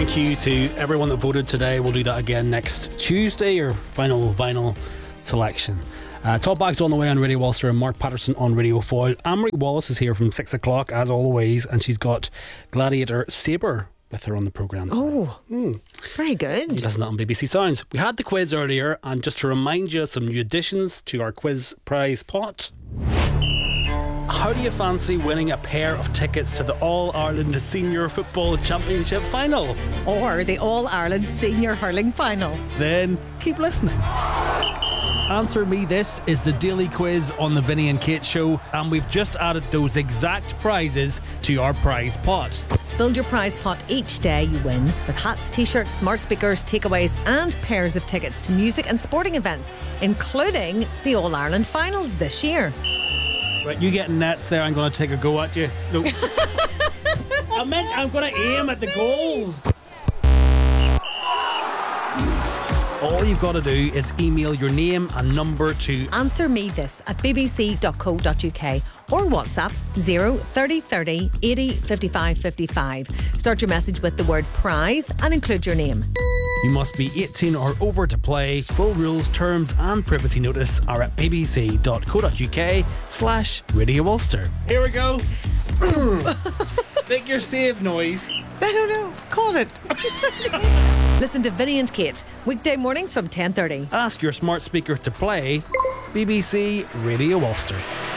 thank you to everyone that voted today. We'll do that again next Tuesday, your final vinyl selection. Top Bags on the way on Radio Ulster and Mark Patterson on Radio Foyle. Amory Wallace is here from 6 o'clock as always, and she's got Gladiator Sabre with her on the programme today. Very good. Listen on BBC Sounds. We had the quiz earlier, and just to remind you, some new additions to our quiz prize pot. How do you fancy winning a pair of tickets to the All-Ireland Senior Football Championship final? Or the All-Ireland Senior Hurling Final. Then keep listening. Answer Me This is the daily quiz on the Vinny and Kate show, and we've just added those exact prizes to our prize pot. Build your prize pot each day you win with hats, t-shirts, smart speakers, takeaways and pairs of tickets to music and sporting events, including the All-Ireland finals this year. Right, you getting nets there, I'm going to take a go at you. No. I'm going to aim at the goals. All you've got to do is email your name and number to answermetthis@bbc.co.uk or WhatsApp 03030 80 55 55. Start your message with the word prize and include your name. You must be 18 or over to play. Full rules, terms and privacy notice are at bbc.co.uk/Radio Ulster. Here we go. Make your save noise. I don't know. Call it. Listen to Vinny and Kate weekday mornings from 10:30. Ask your smart speaker to play BBC Radio Ulster.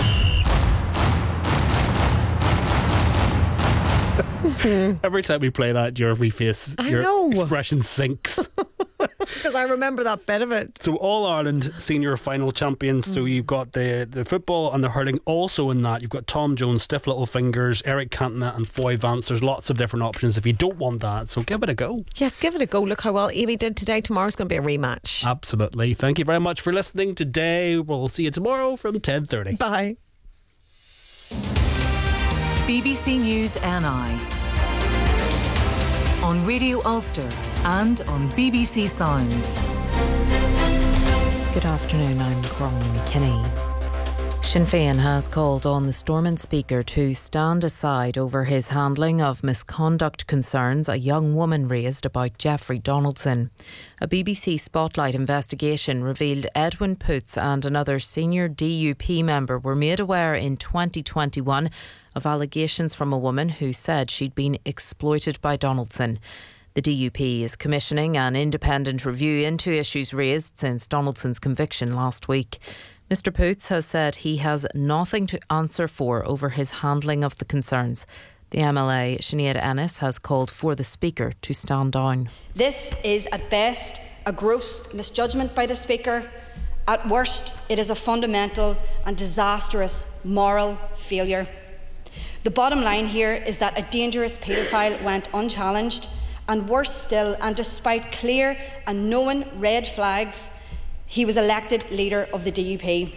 Every time we play that, your face, your expression sinks. Because I remember that bit of it. So All-Ireland Senior Final Champions. So you've got the football and the hurling also in that. You've got Tom Jones, Stiff Little Fingers, Eric Cantona and Foy Vance. There's lots of different options if you don't want that. So give it a go. Yes, give it a go. Look how well Amy did today. Tomorrow's going to be a rematch. Absolutely. Thank you very much for listening today. We'll see you tomorrow from 10:30. Bye. BBC News NI on Radio Ulster and on BBC Sounds. Good afternoon, I'm Cormac McKinney. Sinn Féin has called on the Stormont Speaker to stand aside over his handling of misconduct concerns a young woman raised about Jeffrey Donaldson. A BBC Spotlight investigation revealed Edwin Poots and another senior DUP member were made aware in 2021 of allegations from a woman who said she'd been exploited by Donaldson. The DUP is commissioning an independent review into issues raised since Donaldson's conviction last week. Mr Poots has said he has nothing to answer for over his handling of the concerns. The MLA, Sinead Ennis, has called for the Speaker to stand down. This is at best a gross misjudgment by the Speaker. At worst, it is a fundamental and disastrous moral failure. The bottom line here is that a dangerous paedophile went unchallenged, and worse still, and despite clear and known red flags, he was elected leader of the DUP.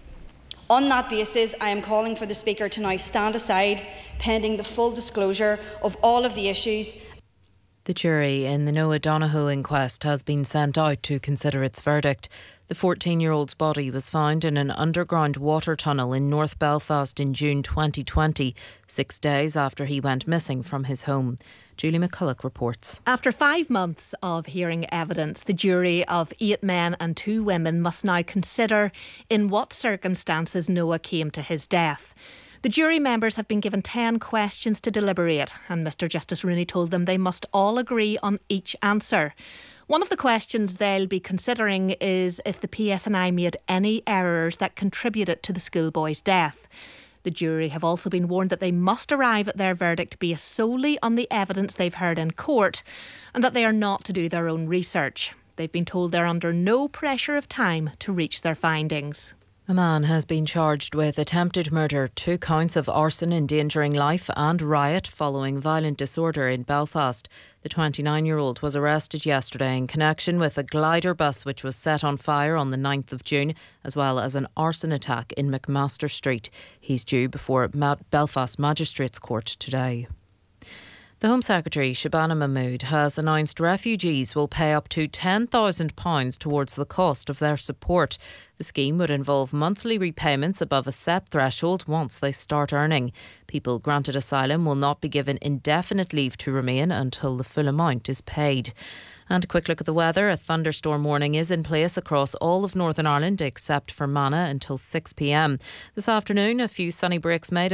On that basis, I am calling for the Speaker to now stand aside, pending the full disclosure of all of the issues. The jury in the Noah Donoghue inquest has been sent out to consider its verdict. The 14-year-old's body was found in an underground water tunnel in North Belfast in June 2020, 6 days after he went missing from his home. Julie McCulloch reports. After 5 months of hearing evidence, the jury of 8 men and 2 women must now consider in what circumstances Noah came to his death. The jury members have been given 10 questions to deliberate, and Mr Justice Rooney told them they must all agree on each answer. One of the questions they'll be considering is if the PSNI made any errors that contributed to the schoolboy's death. The jury have also been warned that they must arrive at their verdict based solely on the evidence they've heard in court, and that they are not to do their own research. They've been told they're under no pressure of time to reach their findings. A man has been charged with attempted murder, 2 counts of arson, endangering life and riot following violent disorder in Belfast. The 29-year-old was arrested yesterday in connection with a glider bus which was set on fire on the 9th of June, as well as an arson attack in McMaster Street. He's due before Belfast Magistrates Court today. The Home Secretary, Shabana Mahmood, has announced refugees will pay up to £10,000 towards the cost of their support. The scheme would involve monthly repayments above a set threshold once they start earning. People granted asylum will not be given indefinite leave to remain until the full amount is paid. And a quick look at the weather. A thunderstorm warning is in place across all of Northern Ireland except for Mana until 6 p.m. This afternoon, a few sunny breaks made